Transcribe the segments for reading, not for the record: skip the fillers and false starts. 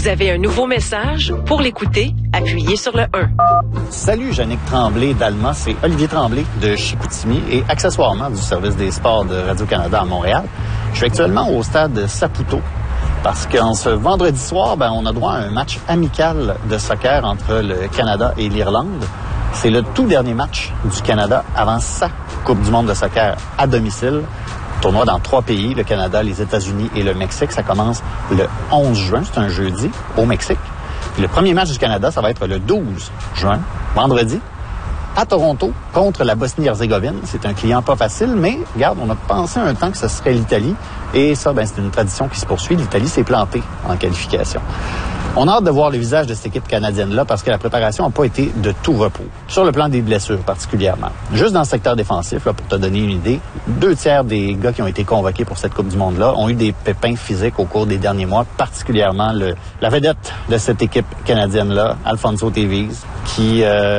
Vous avez un nouveau message? Pour l'écouter, appuyez sur le 1. Salut, Yannick Tremblay d'Alma. C'est Olivier Tremblay de Chicoutimi et accessoirement du service des sports de Radio-Canada à Montréal. Je suis actuellement au stade Saputo parce qu'en ce vendredi soir, on a droit à un match amical de soccer entre le Canada et l'Irlande. C'est le tout dernier match du Canada avant sa Coupe du monde de soccer à domicile. Tournoi dans 3 pays, le Canada, les États-Unis et le Mexique. Ça commence le 11 juin, c'est un jeudi, au Mexique. Puis le premier match du Canada, ça va être le 12 juin, vendredi, à Toronto, contre la Bosnie-Herzégovine. C'est un client pas facile, mais regarde, on a pensé un temps que ce serait l'Italie. Et ça, c'est une tradition qui se poursuit. L'Italie s'est plantée en qualification. On a hâte de voir le visage de cette équipe canadienne-là parce que la préparation n'a pas été de tout repos. Sur le plan des blessures particulièrement. Juste dans le secteur défensif, là, pour te donner une idée, 2/3 des gars qui ont été convoqués pour cette Coupe du Monde-là ont eu des pépins physiques au cours des derniers mois, particulièrement la vedette de cette équipe canadienne-là, Alphonso Davies, qui lui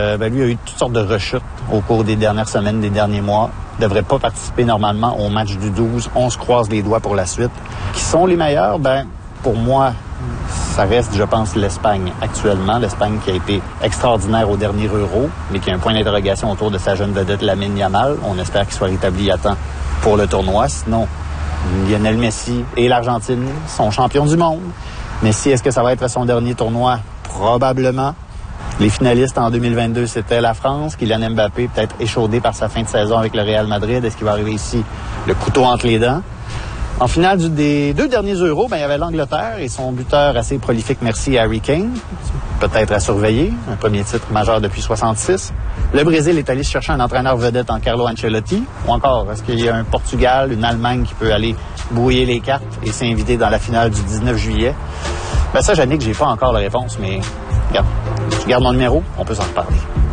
a eu toutes sortes de rechutes au cours des dernières semaines, des derniers mois. Ne devrait pas participer normalement au match du 12. On se croise les doigts pour la suite. Qui sont les meilleurs? Pour moi, ça reste, je pense, l'Espagne actuellement. L'Espagne qui a été extraordinaire au dernier Euro, mais qui a un point d'interrogation autour de sa jeune vedette Lamine Yamal. On espère qu'il soit rétabli à temps pour le tournoi. Sinon, Lionel Messi et l'Argentine sont champions du monde. Messi, est-ce que ça va être son dernier tournoi? Probablement. Les finalistes en 2022, c'était la France. Kylian Mbappé, peut-être échaudé par sa fin de saison avec le Real Madrid. Est-ce qu'il va arriver ici, le couteau entre les dents? En finale des 2 derniers Euros, il y avait l'Angleterre et son buteur assez prolifique, merci, Harry Kane. Peut-être à surveiller. Un premier titre majeur depuis 1966. Le Brésil est allé chercher un entraîneur vedette en Carlo Ancelotti. Ou encore, est-ce qu'il y a un Portugal, une Allemagne qui peut aller brouiller les cartes et s'inviter dans la finale du 19 juillet? Ça, Yannick, j'ai pas encore la réponse, mais regarde, je garde mon numéro, on peut s'en reparler.